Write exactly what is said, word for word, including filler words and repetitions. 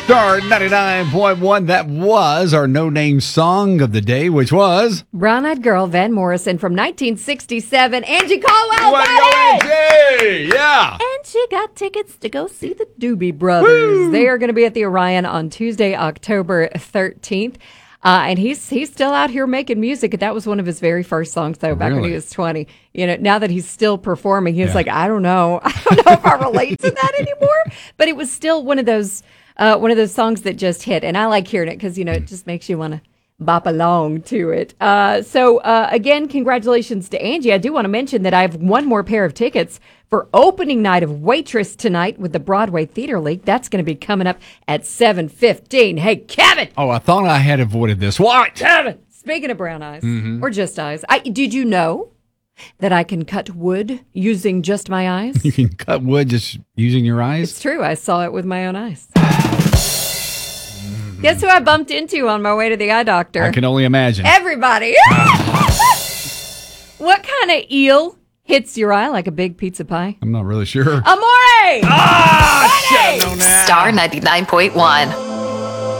Star ninety-nine point one. That was our no-name song of the day, which was Brown Eyed Girl, Van Morrison from nineteen sixty-seven. Angie Caldwell Way to got go, it! Angie! Yeah. And she got tickets to go see the Doobie Brothers. Woo! They are going to be at the Orion on Tuesday, October thirteenth. Uh, and he's he's still out here making music. That was one of his very first songs, though, back when Really? he was twenty. You know, now that he's still performing, he's Yeah. like, I don't know. I don't know if I relate to that anymore. But it was still one of those uh, one of those songs that just hit. And I like hearing it because, you know, it just makes you want to bop along to it. Uh, so, uh, again, congratulations to Angie. I do want to mention that I have one more pair of tickets for opening night of Waitress tonight with the Broadway Theater League. That's going to be coming up at seven fifteen. Hey, Kevin! Oh, I thought I had avoided this. What? Kevin! Speaking of brown eyes, or just eyes, I, did you know that I can cut wood using just my eyes? You can cut wood just using your eyes? It's true. I saw it with my own eyes. Guess who I bumped into on my way to the eye doctor? I can only imagine. Everybody. What kind of eel hits your eye like a big pizza pie? I'm not really sure. Amore! Ah, should have known that. Star ninety-nine point one.